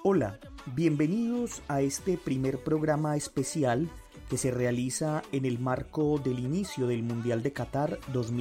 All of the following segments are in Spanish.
Hola, bienvenidos a este primer programa especial que se realiza en el marco del inicio del Mundial de Qatar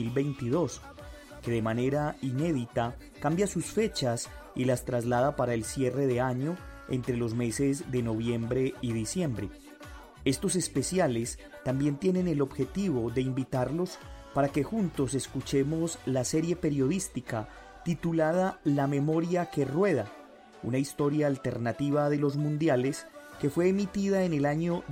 2022, que de manera inédita cambia sus fechas y las traslada para el cierre de año entre los meses de noviembre y diciembre. Estos especiales también tienen el objetivo de invitarlos para que juntos escuchemos la serie periodística titulada La memoria que rueda, una historia alternativa de los mundiales que fue emitida en el año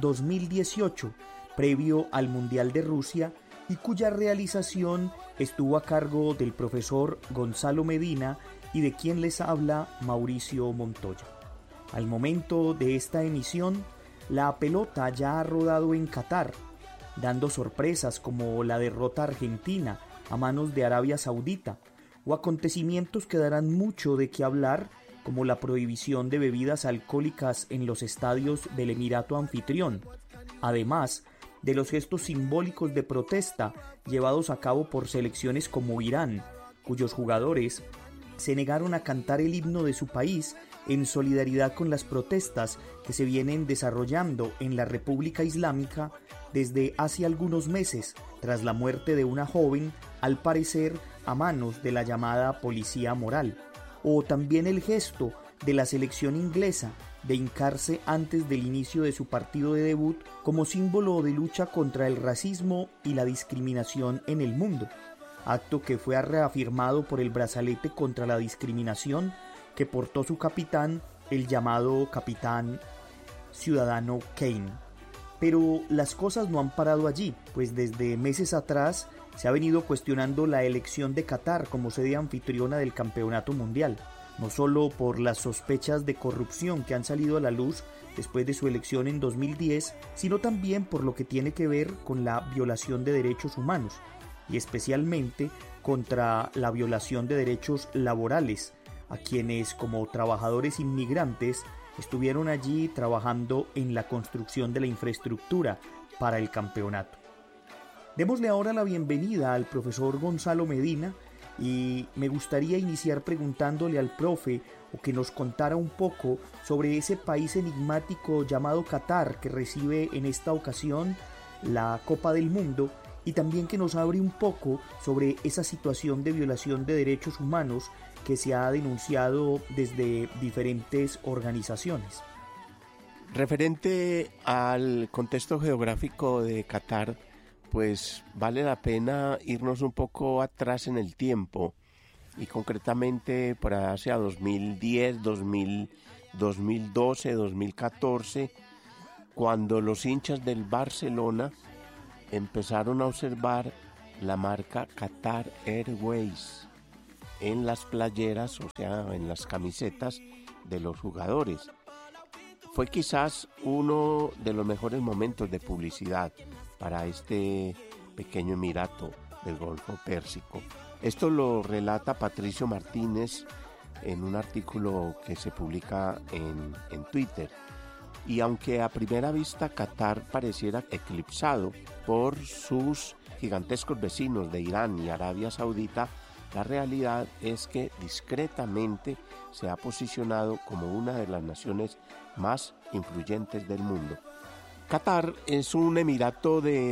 2018, previo al Mundial de Rusia, y cuya realización estuvo a cargo del profesor Gonzalo Medina y de quien les habla Mauricio Montoya. Al momento de esta emisión, la pelota ya ha rodado en Qatar, dando sorpresas como la derrota argentina a manos de Arabia Saudita, o acontecimientos que darán mucho de qué hablar, como la prohibición de bebidas alcohólicas en los estadios del Emirato anfitrión, además de los gestos simbólicos de protesta llevados a cabo por selecciones como Irán, cuyos jugadores se negaron a cantar el himno de su país en solidaridad con las protestas que se vienen desarrollando en la República Islámica desde hace algunos meses, tras la muerte de una joven, al parecer a manos de la llamada policía moral. O también el gesto de la selección inglesa de hincarse antes del inicio de su partido de debut como símbolo de lucha contra el racismo y la discriminación en el mundo, acto que fue reafirmado por el brazalete contra la discriminación que portó su capitán, el llamado capitán ciudadano Kane. Pero las cosas no han parado allí, pues desde meses atrás se ha venido cuestionando la elección de Qatar como sede anfitriona del campeonato mundial, no solo por las sospechas de corrupción que han salido a la luz después de su elección en 2010, sino también por lo que tiene que ver con la violación de derechos humanos, y especialmente contra la violación de derechos laborales, a quienes como trabajadores inmigrantes estuvieron allí trabajando en la construcción de la infraestructura para el campeonato. Démosle ahora la bienvenida al profesor Gonzalo Medina y me gustaría iniciar preguntándole al profe o que nos contara un poco sobre ese país enigmático llamado Qatar que recibe en esta ocasión la Copa del Mundo y también que nos hable un poco sobre esa situación de violación de derechos humanos que se ha denunciado desde diferentes organizaciones. Referente al contexto geográfico de Qatar, pues vale la pena irnos un poco atrás en el tiempo y concretamente por hacia 2010, 2012, 2014, cuando los hinchas del Barcelona empezaron a observar la marca Qatar Airways en las playeras, o sea, en las camisetas de los jugadores. Fue quizás uno de los mejores momentos de publicidad para este pequeño emirato del Golfo Pérsico. Esto lo relata Patricio Martínez en un artículo que se publica en Twitter. Y aunque a primera vista Qatar pareciera eclipsado por sus gigantescos vecinos de Irán y Arabia Saudita, la realidad es que discretamente se ha posicionado como una de las naciones más influyentes del mundo. Qatar es un emirato de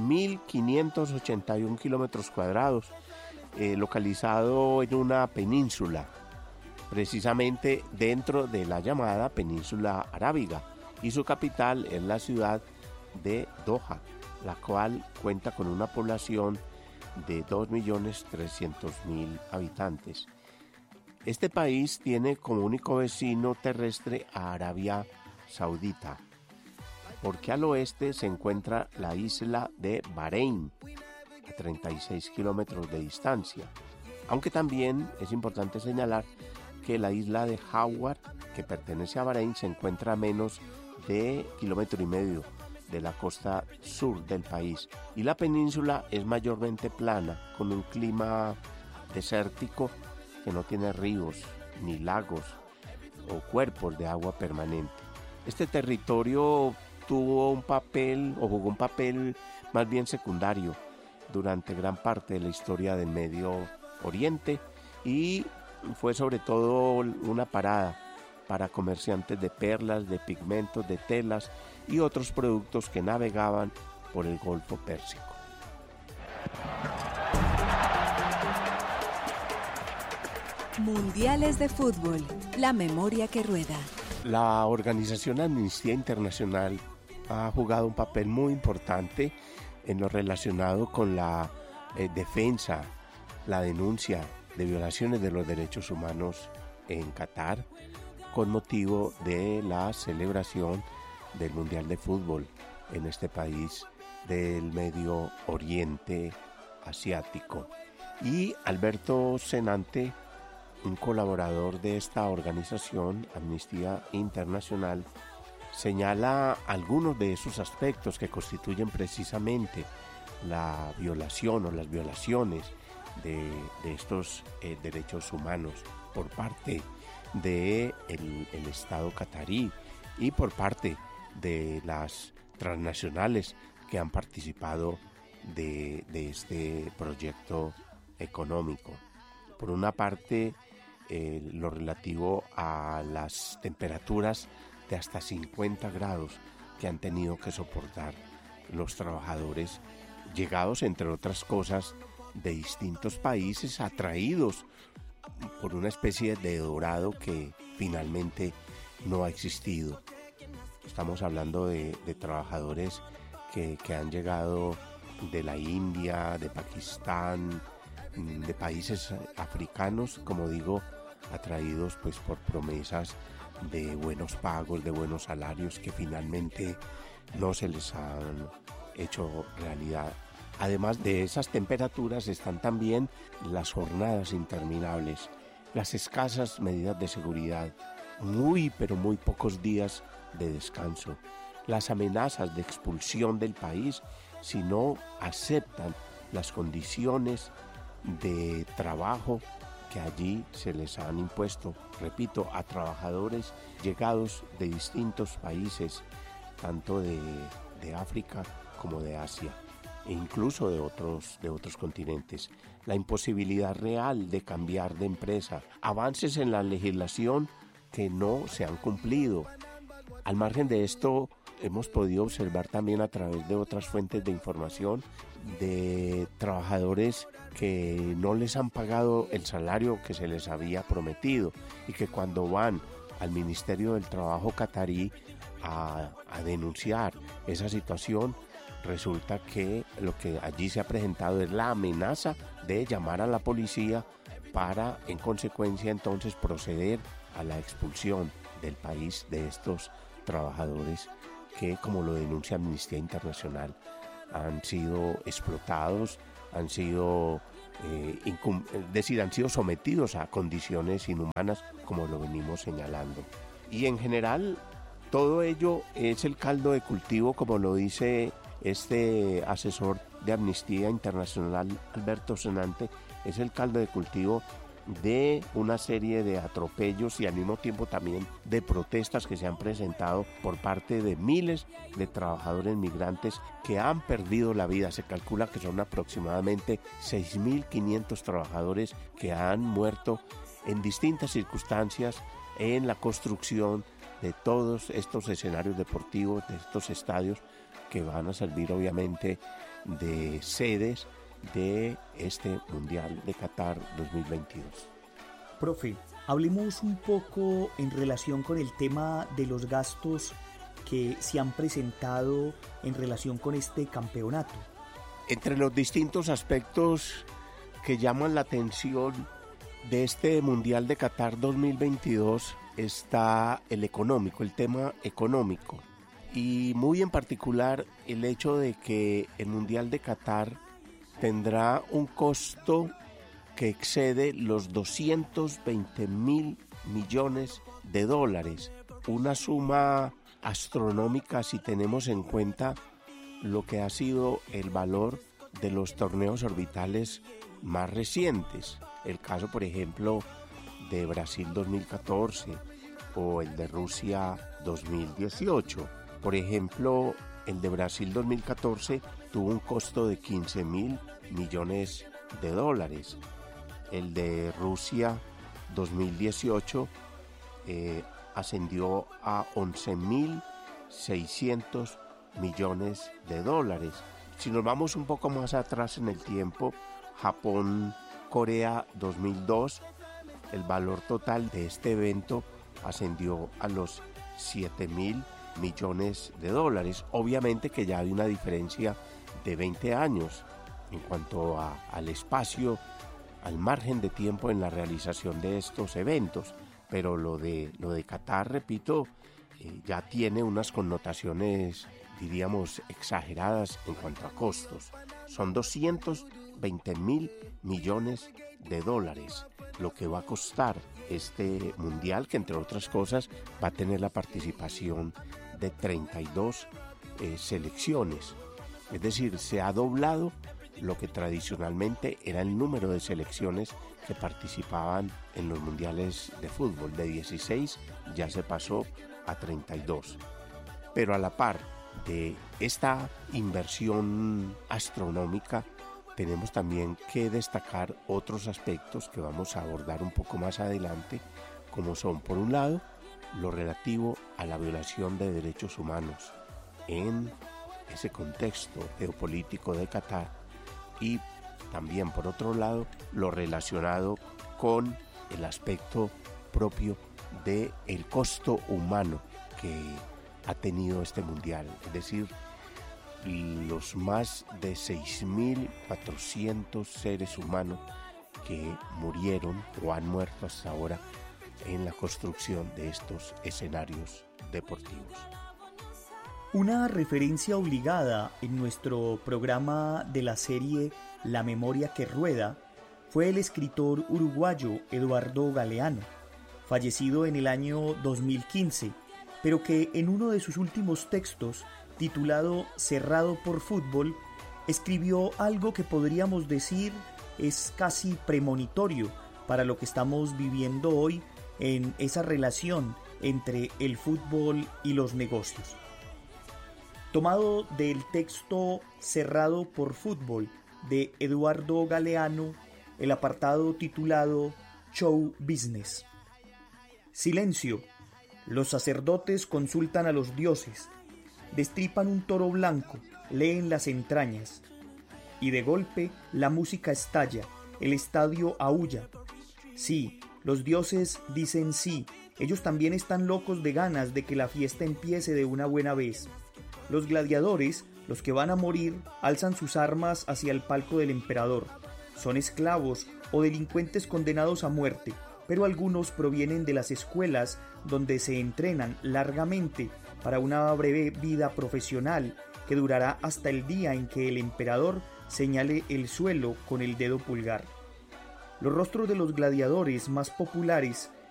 11.581 kilómetros cuadrados, localizado en una península, precisamente dentro de la llamada Península Arábiga, y su capital es la ciudad de Doha, la cual cuenta con una población de 2.300.000 habitantes. Este país tiene como único vecino terrestre a Arabia Saudita, porque al oeste se encuentra la isla de Bahrein, a 36 kilómetros de distancia, aunque también es importante señalar que la isla de Hawar, que pertenece a Bahrein, se encuentra a menos de 1,5 kilómetros de la costa sur del país, y la península es mayormente plana, con un clima desértico que no tiene ríos ni lagos o cuerpos de agua permanente. Este territorio jugó un papel más bien secundario durante gran parte de la historia del Medio Oriente y fue sobre todo una parada para comerciantes de perlas, de pigmentos, de telas y otros productos que navegaban por el Golfo Pérsico. Mundiales de fútbol, la memoria que rueda. La organización Amnistía Internacional ha jugado un papel muy importante en lo relacionado con la defensa, la denuncia de violaciones de los derechos humanos en Qatar, con motivo de la celebración del Mundial de Fútbol en este país del Medio Oriente Asiático. Y Alberto Senante, un colaborador de esta organización, Amnistía Internacional, señala algunos de esos aspectos que constituyen precisamente la violación o las violaciones de estos derechos humanos por parte del Estado catarí y por parte de las transnacionales que han participado de este proyecto económico. Por una parte, lo relativo a las temperaturas de hasta 50 grados que han tenido que soportar los trabajadores llegados, entre otras cosas, de distintos países, atraídos por una especie de dorado que finalmente no ha existido. Estamos hablando de trabajadores que han llegado de la India, de Pakistán, de países africanos, como digo, atraídos pues por promesas de buenos pagos, de buenos salarios que finalmente no se les han hecho realidad. Además de esas temperaturas están también las jornadas interminables, las escasas medidas de seguridad, muy pocos días de descanso, las amenazas de expulsión del país si no aceptan las condiciones de trabajo que allí se les han impuesto, repito, a trabajadores llegados de distintos países, tanto de África como de Asia e incluso de otros continentes. La imposibilidad real de cambiar de empresa, avances en la legislación que no se han cumplido. Al margen de esto, hemos podido observar también a través de otras fuentes de información de trabajadores que no les han pagado el salario que se les había prometido y que cuando van al Ministerio del Trabajo catarí a denunciar esa situación, resulta que lo que allí se ha presentado es la amenaza de llamar a la policía para, en consecuencia, entonces proceder a la expulsión del país de estos trabajadores que, como lo denuncia Amnistía Internacional, han sido explotados, han sido sometidos a condiciones inhumanas, como lo venimos señalando. Y en general, todo ello es el caldo de cultivo, como lo dice este asesor de Amnistía Internacional, Alberto Senante, es el caldo de cultivo de una serie de atropellos y al mismo tiempo también de protestas que se han presentado por parte de miles de trabajadores migrantes que han perdido la vida. Se calcula que son aproximadamente 6.500 trabajadores que han muerto en distintas circunstancias en la construcción de todos estos escenarios deportivos, de estos estadios que van a servir obviamente de sedes de este Mundial de Qatar 2022. Profe, hablemos un poco en relación con el tema de los gastos que se han presentado en relación con este campeonato. Entre los distintos aspectos que llaman la atención de este Mundial de Qatar 2022 está el económico, el tema económico, y muy en particular el hecho de que el Mundial de Qatar tendrá un costo que excede los 220.000 millones de dólares, una suma astronómica si tenemos en cuenta lo que ha sido el valor de los torneos orbitales más recientes. El caso, por ejemplo, de Brasil 2014 o el de Rusia 2018. Por ejemplo, el de Brasil 2014 tuvo un costo de 15.000 millones de dólares. El de Rusia 2018 ascendió a 11.600 millones de dólares. Si nos vamos un poco más atrás en el tiempo, Japón-Corea 2002, el valor total de este evento ascendió a los 7.000 millones de dólares. Obviamente que ya hay una diferencia de 20 años en cuanto al espacio, al margen de tiempo en la realización de estos eventos, pero lo de Qatar, repito, ya tiene unas connotaciones, diríamos, exageradas en cuanto a costos. Son 220.000 millones de dólares lo que va a costar este mundial, que entre otras cosas va a tener la participación de 32 selecciones. Es decir, se ha doblado lo que tradicionalmente era el número de selecciones que participaban en los mundiales de fútbol. De 16 ya se pasó a 32. Pero a la par de esta inversión astronómica, tenemos también que destacar otros aspectos que vamos a abordar un poco más adelante, como son, por un lado, lo relativo a la violación de derechos humanos en ese contexto geopolítico de Qatar, y también, por otro lado, lo relacionado con el aspecto propio del costo humano que ha tenido este mundial, es decir, los más de 6.400 seres humanos que murieron o han muerto hasta ahora en la construcción de estos escenarios deportivos. Una referencia obligada en nuestro programa de la serie La memoria que rueda fue el escritor uruguayo Eduardo Galeano, fallecido en el año 2015, pero que en uno de sus últimos textos, titulado Cerrado por Fútbol, escribió algo que podríamos decir es casi premonitorio para lo que estamos viviendo hoy en esa relación entre el fútbol y los negocios. Tomado del texto Cerrado por Fútbol de Eduardo Galeano, el apartado titulado Show Business. Silencio. Los sacerdotes consultan a los dioses, destripan un toro blanco, leen las entrañas, y de golpe la música estalla, el estadio aúlla. Sí, los dioses dicen sí, ellos también están locos de ganas de que la fiesta empiece de una buena vez. Los gladiadores, los que van a morir, alzan sus armas hacia el palco del emperador. Son esclavos o delincuentes condenados a muerte, pero algunos provienen de las escuelas donde se entrenan largamente para una breve vida profesional que durará hasta el día en que el emperador señale el suelo con el dedo pulgar. Los rostros de los gladiadores más populares